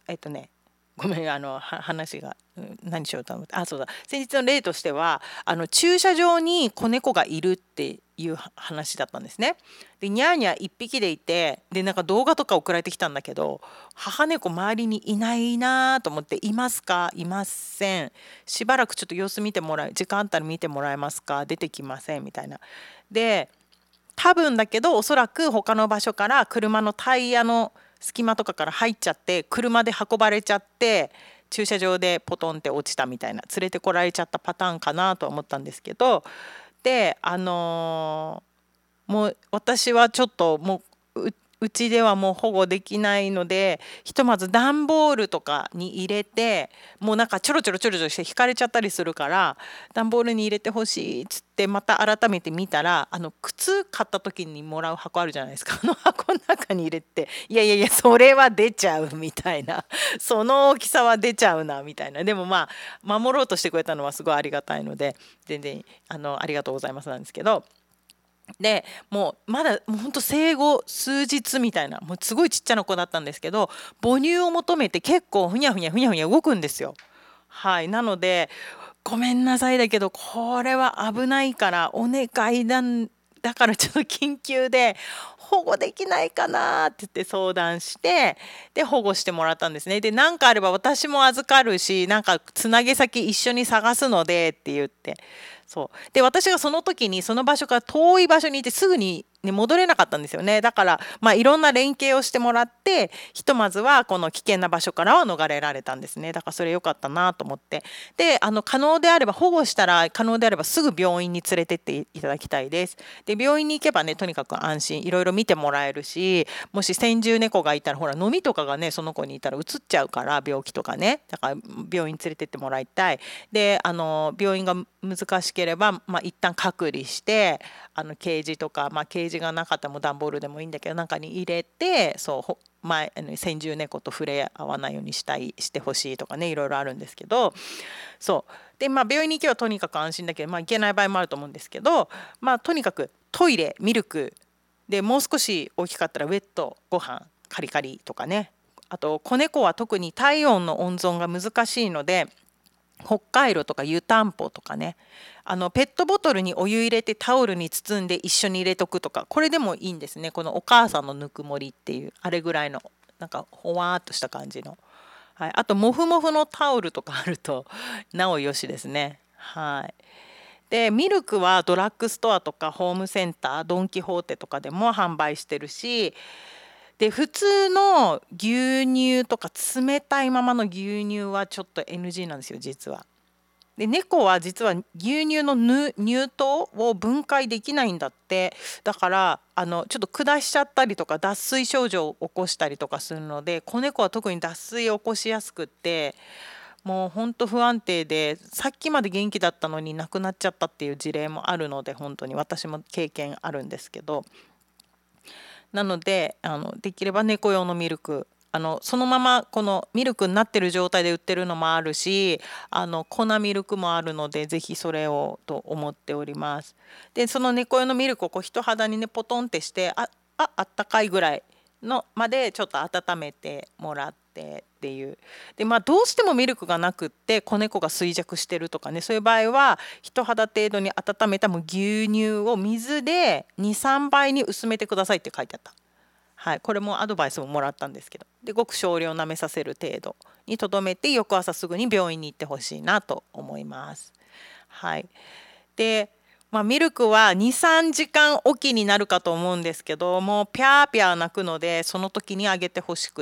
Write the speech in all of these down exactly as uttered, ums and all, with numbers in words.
えっとねごめん、あのは話が、うん、何しようと思って、あ、そうだ、先日の例としては、あの駐車場に子猫がいるっていうは話だったんですね。でニャーニャーいっぴきでいて、でなんか動画とか送られてきたんだけど、母猫周りにいないなと思って、いますか、いません、しばらくちょっと様子見てもらえ、時間あったら見てもらえますか、出てきませんみたいな。で多分だけど、おそらく他の場所から車のタイヤの隙間とかから入っちゃって、車で運ばれちゃって、駐車場でポトンって落ちたみたいな、連れてこられちゃったパターンかなとは思ったんですけど、であのーもう私はちょっともうううちではもう保護できないので、ひとまず段ボールとかに入れて、もうなんかちょろちょろちょろちょろして引かれちゃったりするから、段ボールに入れてほしいっつってまた改めて見たら、あの靴買った時にもらう箱あるじゃないですか、あの箱の中に入れて、いやいやいやそれは出ちゃうみたいな、その大きさは出ちゃうなみたいな。でもまあ守ろうとしてくれたのはすごいありがたいので、全然あのありがとうございますなんですけど。でもうまだもうほんと生後数日みたいな、もうすごいちっちゃな子だったんですけど、母乳を求めて結構ふにゃふにゃふにゃふにゃ動くんですよ。はい、なのでごめんなさいだけど、これは危ないからお願いだんだからちょっと緊急で保護できないかなって言って相談して、で保護してもらったんですね。で何かあれば私も預かるし、なんかつなげ先一緒に探すのでって言って、そうで私がその時にその場所から遠い場所にいて、すぐに、ね、戻れなかったんですよね。だからまあいろんな連携をしてもらって、ひとまずはこの危険な場所からは逃れられたんですね。だからそれ良かったなと思って、であの可能であれば、保護したら可能であればすぐ病院に連れてっていただきたいです。で病院に行けばね、とにかく安心、いろいろ見てもらえるし、もし先住猫がいたらほら飲みとかがねその子にいたらうつっちゃうから、病気とかね、だから病院連れてってもらいたい。であの病院が難しければ、まあ、一旦隔離して、あのケージとか、まあ、ケージがなかったらもう段ボールでもいいんだけど中に入れて、そう前あの先住猫と触れ合わないようにしたいしてほしいとかね、いろいろあるんですけど、そうでまあ病院に行けばとにかく安心だけど、まあ、行けない場合もあると思うんですけど、まあとにかくトイレミルクで、もう少し大きかったらウェットご飯カリカリとかね。あと子猫は特に体温の温存が難しいので、北海道とか湯たんぽとかね、あのペットボトルにお湯入れてタオルに包んで一緒に入れとくとか、これでもいいんですね。このお母さんのぬくもりっていうあれぐらいの、なんかほわーっとした感じの、はい、あとモフモフのタオルとかあるとなおよしですね。はい、でミルクはドラッグストアとかホームセンター、ドン・キホーテとかでも販売してるし、で普通の牛乳とか冷たいままの牛乳はちょっと エヌジー なんですよ実は。で猫は実は牛乳のぬ乳糖を分解できないんだって。だからあのちょっと下しちゃったりとか脱水症状を起こしたりとかするので、子猫は特に脱水を起こしやすくって、もうほんと不安定で、さっきまで元気だったのに亡くなっちゃったっていう事例もあるので、本当に私も経験あるんですけど、なのであのできれば猫用のミルク、あのそのままこのミルクになってる状態で売ってるのもあるし、あの粉ミルクもあるので、ぜひそれをと思っております。でその猫用のミルクをこう人肌にねポトンってして、あああったかいぐらいのまでちょっと温めてもらってっていう。でまあどうしてもミルクがなくって子猫が衰弱してるとかね、そういう場合は人肌程度に温めたもう牛乳を水でにさんばいに薄めてくださいって書いてあった。はい、これもアドバイスももらったんですけど、でごく少量舐めさせる程度にとどめて、翌朝すぐに病院に行ってほしいなと思います。はい、で、まあ、ミルクはにさんじかんおきになるかと思うんですけど、もうピャーピャー泣くのでその時にあげてほしくって、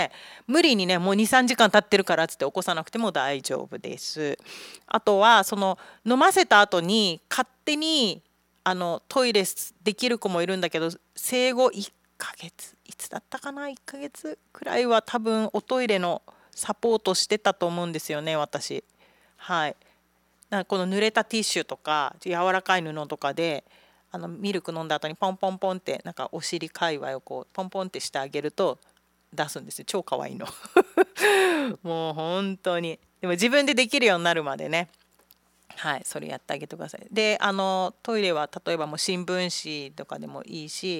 無理にねもうにさんじかん経ってるからっつって起こさなくても大丈夫です。あとはその飲ませた後に勝手にあのトイレできる子もいるんだけど、生後いっかげついつだったかな、いっかげつくらいは多分おトイレのサポートしてたと思うんですよね私。はい、なんかこの濡れたティッシュとか柔らかい布とかで、あのミルク飲んだ後にポンポンポンってなんかお尻界隈をこうポンポンってしてあげると出すんですよ。超可愛いのもう本当に。でも自分でできるようになるまでね、はい、それやってあげてください。であのトイレは例えばもう新聞紙とかでもいいし、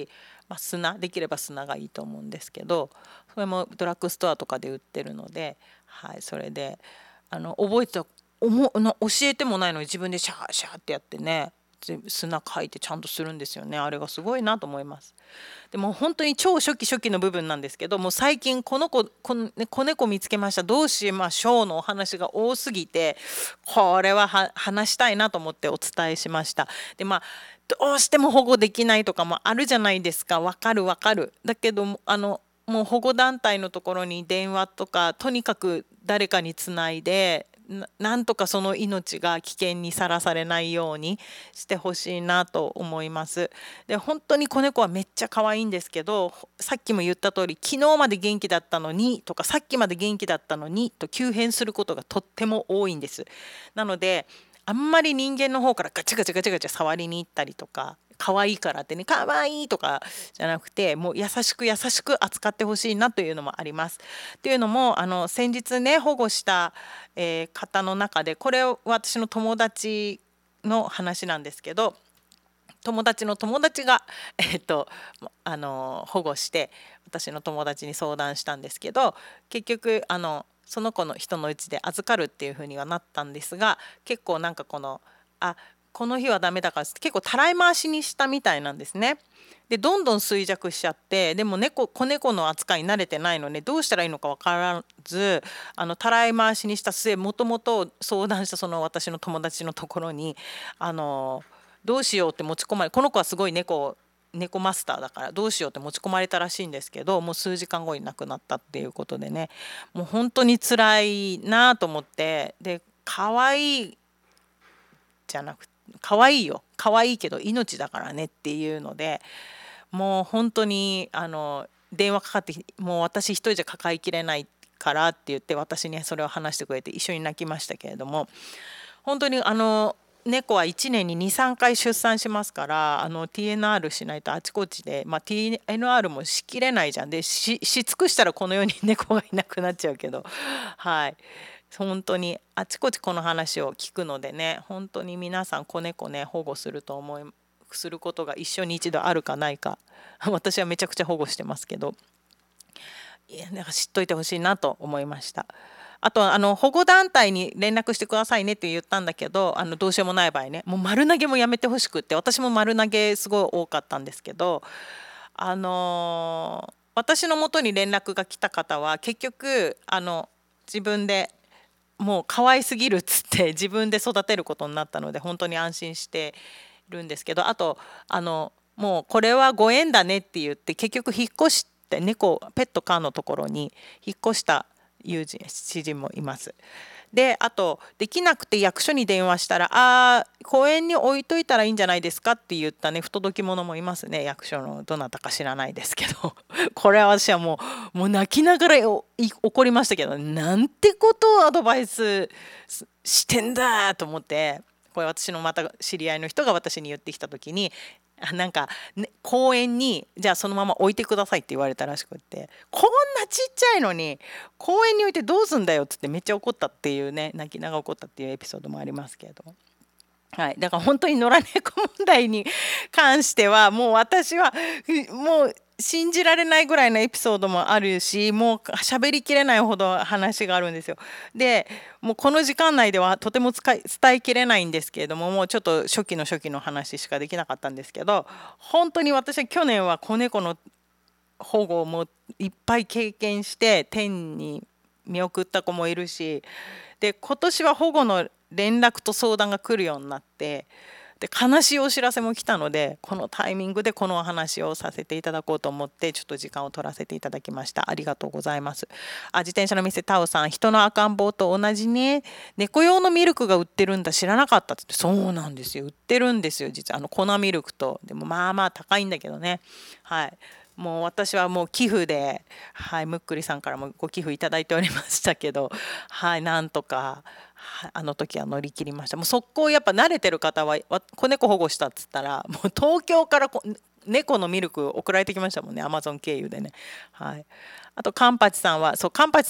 まあ、砂できれば砂がいいと思うんですけど、それもドラッグストアとかで売ってるので、はい、それであの覚えてた思うの教えてもないのに自分でシャーシャーってやってね、砂かいてちゃんとするんですよね。あれがすごいなと思います。でも本当に超初期初期の部分なんですけど、もう最近この子この、ね、子猫見つけました、どうしましょうのお話が多すぎて、これはは話したいなと思ってお伝えしました。でまあどうしても保護できないとかもあるじゃないですか。わかるわかる。だけどあのもう保護団体のところに電話とか、とにかく誰かにつないでななんとかその命が危険にさらされないようにしてほしいなと思います。で本当に子猫はめっちゃ可愛いんですけど、さっきも言った通り、昨日まで元気だったのにとか、さっきまで元気だったのにと急変することがとっても多いんです。なのであんまり人間の方からガチャガチャガチャガチャ触りに行ったりとか、可愛いからってね、可愛いとかじゃなくて、もう優しく優しく扱ってほしいなというのもあります。っていうのも、あの先日ね保護した、えー方の中で、これは私の友達の話なんですけど、友達の友達が、えっと、あの保護して私の友達に相談したんですけど、結局あのその子の人のうちで預かるっていうふうにはなったんですが、結構なんかこのあこの日はダメだからって結構たらい回しにしたみたいなんですね。でどんどん衰弱しちゃって、でも猫子猫の扱いに慣れてないのでどうしたらいいのか分からず、あのたらい回しにした末、もともと相談したその私の友達のところにあのどうしようって持ち込まれ、この子はすごい猫猫マスターだからどうしようって持ち込まれたらしいんですけど、もう数時間後に亡くなったっていうことでね、もう本当に辛いなと思って。で可愛いじゃなくて、可愛いよ可愛いけど命だからねっていうので、もう本当にあの電話かかってきて、もう私一人じゃ抱えきれないからって言って私にそれを話してくれて一緒に泣きましたけれども、本当にあの猫はいちねんににさんかい出産しますから、あの ティーエヌアール しないとあちこちで、まあ、ティーエヌアール もしきれないじゃんで、しし尽くしたらこの世に猫がいなくなっちゃうけど、はい、本当にあちこちこの話を聞くのでね、本当に皆さん子猫ね保護すると思いすることが一生に一度あるかないか、私はめちゃくちゃ保護してますけど、いやなんか知っといてほしいなと思いました。あとあの保護団体に連絡してくださいねって言ったんだけど、あのどうしようもない場合ね、もう丸投げもやめてほしくって、私も丸投げすごい多かったんですけど、あのー私のもとに連絡が来た方は結局あの自分でもう可愛すぎるっつって自分で育てることになったので本当に安心してるんですけど、あとあのもうこれはご縁だねって言って結局引っ越して猫ペット可のところに引っ越した友人知人もいます。であとできなくて役所に電話したら「あー公園に置いといたらいいんじゃないですか」って言ったね不届き者もいますね。役所のどなたか知らないですけどこれは私はもうもう泣きながらおい怒りましたけど、なんてことをアドバイスしてんだと思って。これ私のまた知り合いの人が私に言ってきた時に、あなんか、ね、公園にじゃあそのまま置いてくださいって言われたらしくって、こんなちっちゃいのに公園に置いてどうすんだよっつってめっちゃ怒ったっていうね、泣きながら怒ったっていうエピソードもありますけれども。はい、だから本当に野良猫問題に関してはもう私はもう信じられないぐらいのエピソードもあるし、もう喋りきれないほど話があるんですよ。でもうこの時間内ではとても使い伝えきれないんですけれども、もうちょっと初期の初期の話しかできなかったんですけど、本当に私は去年は子猫の保護もいっぱい経験して天に見送った子もいるし、で今年は保護の連絡と相談が来るようになって、で悲しいお知らせも来たので、このタイミングでこのお話をさせていただこうと思ってちょっと時間を取らせていただきました。ありがとうございます。あ、自転車の店タオさん、人の赤ん坊と同じね、猫用のミルクが売ってるんだ知らなかったって。そうなんですよ、売ってるんですよ実は。あの粉ミルクと、でもまあまあ高いんだけどね。はい、もう私はもう寄付で、はい、むっくりさんからもご寄付いただいておりましたけど、はい、なんとか、はい、あの時は乗り切りました。もう速攻やっぱ慣れてる方は子猫保護したっつったらもう東京からこ猫のミルク送られてきましたもんね、アマゾン経由でね。はい、あとカンパチさんはそうカンパチさん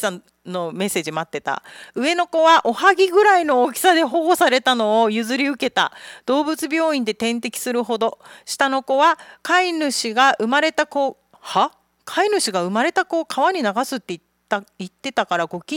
のメッセージ待ってた。上の子はおはぎぐらいの大きさで保護されたのを譲り受けた。動物病院で点滴するほど。下の子は飼い主が生まれた子は飼い主が生まれた子を川に流すって言った言ってたからご近